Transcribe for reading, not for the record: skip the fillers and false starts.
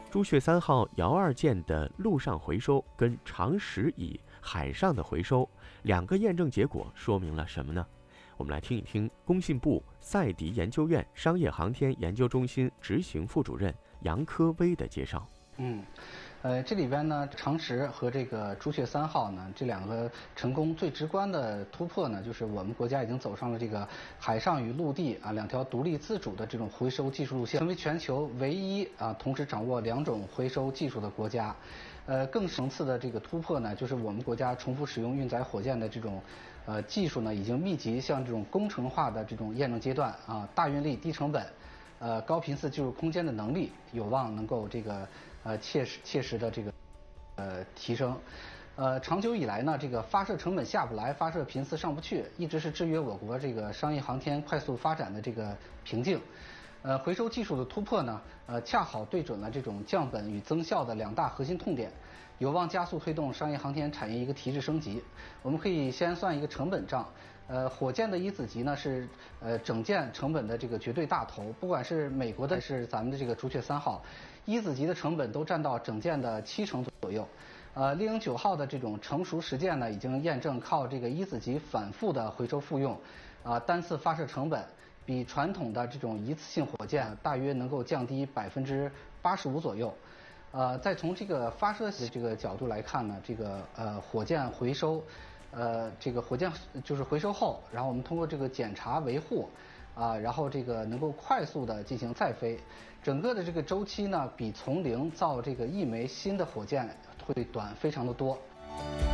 朱雀3号遥2舰的陆上回收跟长10乙海上的回收2个验证结果说明了什么呢？我们来听一听工信部赛迪研究院商业航天研究中心执行副主任杨科威的介绍。 这里边呢，长10和这个朱雀3号呢，这2个成功最直观的突破呢，就是我们国家已经走上了这个海上与陆地2条独立自主的这种回收技术路线，成为全球唯一同时掌握2种回收技术的国家。更层次的这个突破呢，就是我们国家重复使用运载火箭的这种技术呢，已经密集向这种工程化的这种验证阶段大运力、低成本。高频次进入空间的能力有望能够这个切实的这个提升。长久以来呢，这个发射成本下不来，发射频次上不去，一直是制约我国这个商业航天快速发展的这个瓶颈。回收技术的突破呢，恰好对准了这种降本与增效的2大核心痛点，有望加速推动商业航天产业一个提质升级。我们可以先算一个成本账。火箭的一子级呢是整件成本的这个绝对大头，不管是美国的还是咱们的这个朱雀3号，一子级的成本都占到整件的70%左右。猎鹰9号的这种成熟实践呢，已经验证靠这个一子级反复的回收复用，单次发射成本比传统的这种一次性火箭大约能够降低85%左右。再从这个发射的这个角度来看呢，这个火箭回收。这个火箭就是回收后，然后我们通过这个检查维护，然后这个能够快速的进行再飞，整个的这个周期呢，比从零造这个1枚新的火箭会短非常的多。